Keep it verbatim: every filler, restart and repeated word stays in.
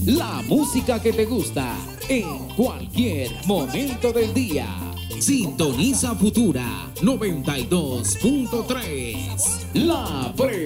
La música que te gusta en cualquier momento del día. Sintoniza Futura noventa y dos punto tres. La pre